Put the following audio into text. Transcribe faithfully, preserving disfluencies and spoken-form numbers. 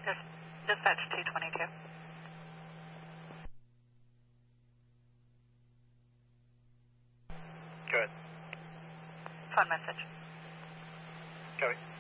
Dis dispatch two twenty-two. Go ahead. Phone message. Copy.